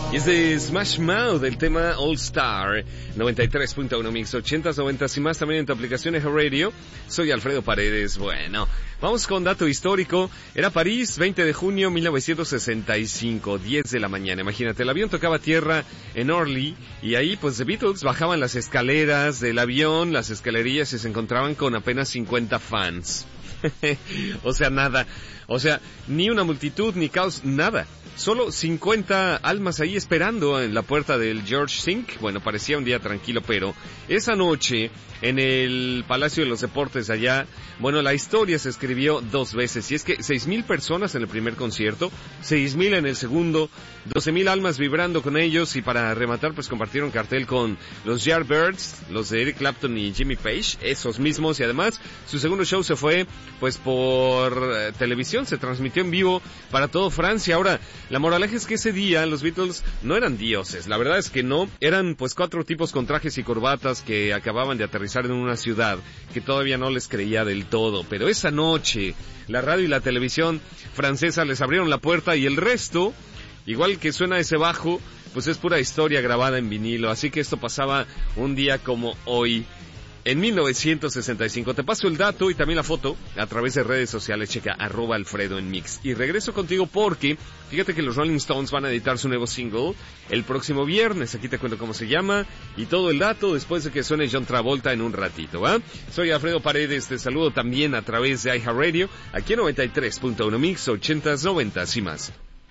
Y es de Smash Mouth, el tema All Star, 93.1 Mix, 80s, 90s y más también en tu aplicación Eja Radio. Soy Alfredo Paredes. Bueno, vamos con dato histórico. Era París, 20 de junio 1965, 10 de la mañana. Imagínate, el avión tocaba tierra en Orly y ahí pues The Beatles bajaban las escaleras del avión, las escalerillas, y se encontraban con apenas 50 fans. O sea, nada. O sea, ni una multitud, ni caos, nada. Solo 50 almas ahí esperando en la puerta del George Sink. Bueno, parecía un día tranquilo, pero esa noche en el Palacio de los Deportes allá, bueno, la historia se escribió dos veces. Y es que 6,000 personas en el primer concierto, 6,000 en el segundo, 12,000 almas vibrando con ellos. Y para rematar, pues compartieron cartel con los Yardbirds, los de Eric Clapton y Jimmy Page, esos mismos. Y además, su segundo show se fue pues por televisión, se transmitió en vivo para todo Francia. Ahora, la moraleja es que ese día los Beatles no eran dioses, la verdad es que no, eran pues 4 tipos con trajes y corbatas que acababan de aterrizar en una ciudad que todavía no les creía del todo, pero esa noche la radio y la televisión francesa les abrieron la puerta y el resto, igual que suena ese bajo, pues es pura historia grabada en vinilo, así que esto pasaba un día como hoy. En 1965, te paso el dato y también la foto a través de redes sociales, checa @Alfredo en Mix. Y regreso contigo porque, fíjate que los Rolling Stones van a editar su nuevo single el próximo viernes. Aquí te cuento cómo se llama y todo el dato después de que suene John Travolta en un ratito, ¿va? Soy Alfredo Paredes, te saludo también a través de iHeartRadio, aquí en 93.1 Mix, 80s, 90s y más.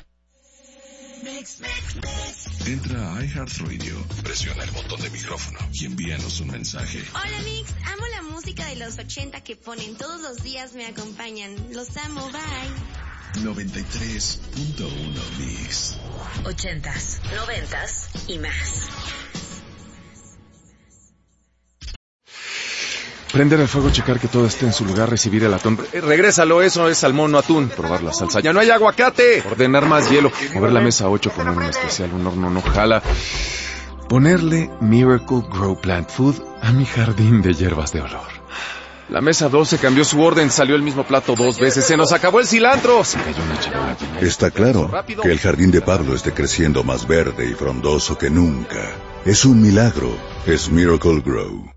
Entra a iHeartRadio, presiona el botón de micrófono y envíanos un mensaje. Hola Mix, amo la música de los 80 que ponen todos los días, me acompañan. Los amo, bye. 93.1 Mix. 80s, 90s y más. Prender el fuego, checar que todo esté en su lugar, recibir el atún. Regrésalo, eso es salmón, no atún. Probar la salsa, ya no hay aguacate. Ordenar más hielo. Mover la mesa 8, poner un especial, un horno no jala. Ponerle Miracle Grow Plant Food a mi jardín de hierbas de olor. La mesa 12 cambió su orden, salió el mismo plato 2 veces, se nos acabó el cilantro. Se cayó una charola. Está claro que el jardín de Pablo esté creciendo más verde y frondoso que nunca. Es un milagro, es Miracle Grow.